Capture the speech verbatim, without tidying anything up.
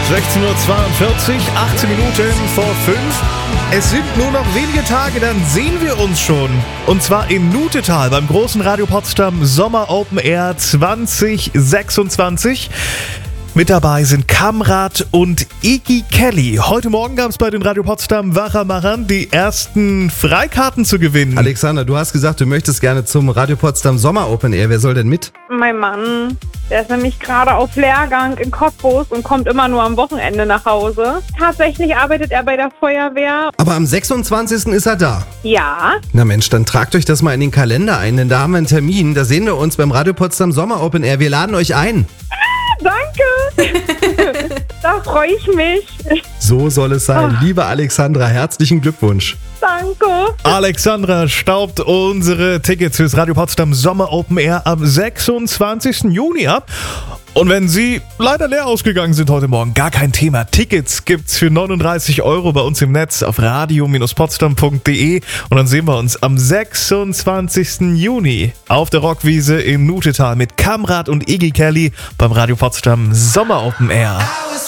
sechzehn Uhr zweiundvierzig, achtzehn Minuten vor fünf. Es sind nur noch wenige Tage, dann sehen wir uns schon. Und zwar im Nutetal beim großen Radio Potsdam Sommer Open Air zwanzig sechsundzwanzig. Mit dabei sind Kamrat und Iggy Kelly. Heute Morgen gab es bei den Radio Potsdam Wachamaran die ersten Freikarten zu gewinnen. Alexander, du hast gesagt, du möchtest gerne zum Radio Potsdam Sommer Open Air. Wer soll denn mit? Mein Mann, der ist nämlich gerade auf Lehrgang in Cottbus und kommt immer nur am Wochenende nach Hause. Tatsächlich arbeitet er bei der Feuerwehr. Aber am sechsundzwanzigsten ist er da. Ja. Na Mensch, dann tragt euch das mal in den Kalender ein, denn da haben wir einen Termin. Da sehen wir uns beim Radio Potsdam Sommer Open Air. Wir laden euch ein. Danke. Da freue ich mich. So soll es sein. Oh. Liebe Alexandra, herzlichen Glückwunsch. Danke. Alexandra staubt unsere Tickets fürs Radio Potsdam Sommer Open Air am sechsundzwanzigsten Juni ab. Und wenn sie leider leer ausgegangen sind heute Morgen, gar kein Thema. Tickets gibt's für neununddreißig Euro bei uns im Netz auf radio potsdam punkt de. Und dann sehen wir uns am sechsundzwanzigsten Juni auf der Rockwiese im Nutetal mit Kamrat und Iggy Kelly beim Radio Potsdam Sommer Open Air.